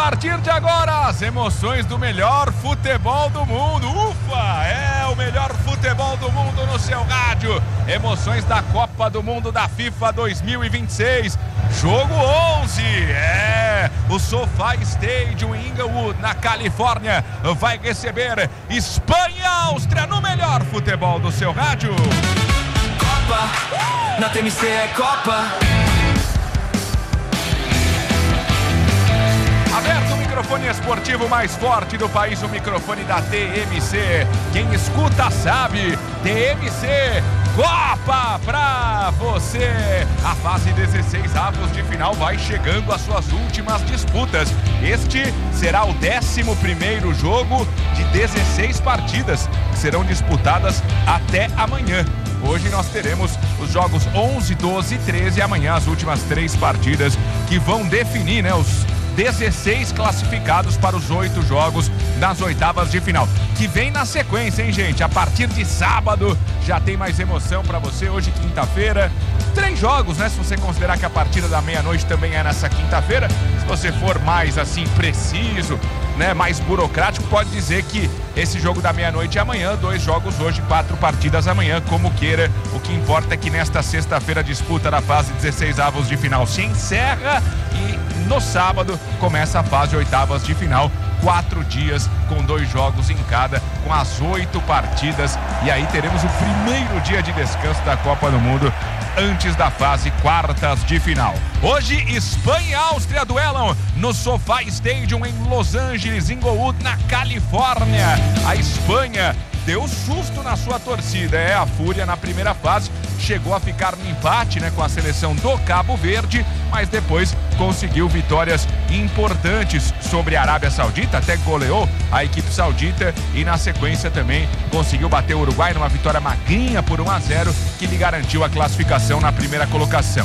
partir de agora, as emoções do melhor futebol do mundo. Ufa! É o melhor futebol do mundo no seu rádio. Emoções da Copa do Mundo da FIFA 2026. Jogo 11. O SoFi Stadium em Inglewood, na Califórnia, vai receber Espanha e Áustria no melhor futebol do seu rádio. Copa, na TMC é Copa. Aberto o microfone esportivo mais forte do país, o microfone da TMC. Quem escuta sabe, TMC, Copa pra você. A fase 16 avos de final vai chegando às suas últimas disputas. Este será o 11º jogo de 16 partidas que serão disputadas até amanhã. Hoje nós teremos os jogos 11, 12 e 13 e amanhã as últimas 3 partidas que vão definir, os 16 classificados para os 8 jogos das oitavas de final, que vem na sequência, hein, gente? A partir de sábado já tem mais emoção para você. Hoje, quinta-feira, 3 jogos, Se você considerar que a partida da meia-noite também é nessa quinta-feira. Se você for mais, assim, preciso, mais burocrático, pode dizer que esse jogo da meia-noite é amanhã, 2 jogos hoje, 4 partidas amanhã, como queira. O que importa é que nesta sexta-feira a disputa da fase 16 avos de final se encerra e no sábado começa a fase oitavas de final. 4 dias com 2 jogos em cada, com as 8 partidas. E aí teremos o primeiro dia de descanso da Copa do Mundo antes da fase quartas de final. Hoje, Espanha e Áustria duelam no SoFi Stadium em Los Angeles, Inglewood, na Califórnia. A Espanha deu susto na sua torcida. A Fúria na primeira fase chegou a ficar no empate, com a seleção do Cabo Verde, mas depois conseguiu vitórias importantes sobre a Arábia Saudita, até goleou a equipe saudita e na sequência também conseguiu bater o Uruguai numa vitória magrinha por 1-0, que lhe garantiu a classificação na primeira colocação.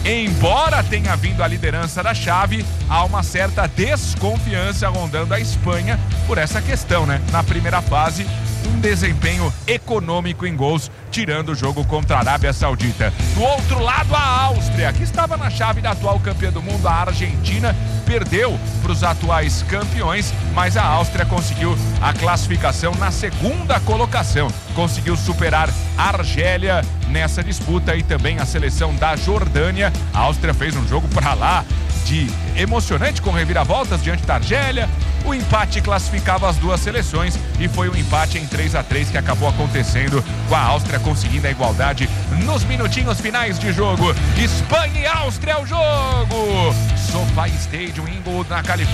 Embora tenha vindo a liderança da chave, há uma certa desconfiança rondando a Espanha por essa questão, Na primeira fase, um desempenho econômico em gols, tirando o jogo contra a Arábia Saudita. Do outro lado, a Áustria, que estava na chave da atual campeã do mundo, a Argentina, perdeu para os atuais campeões, mas a Áustria conseguiu a classificação na segunda colocação. Conseguiu superar a Argélia nessa disputa e também a seleção da Jordânia. A Áustria fez um jogo para lá de emocionante, com reviravoltas diante da Argélia. O empate classificava as duas seleções e foi um empate em 3-3 que acabou acontecendo, com a Áustria conseguindo a igualdade nos minutinhos finais de jogo. Espanha e Áustria é o jogo! SoFi Stadium, Inglewood, na Califórnia.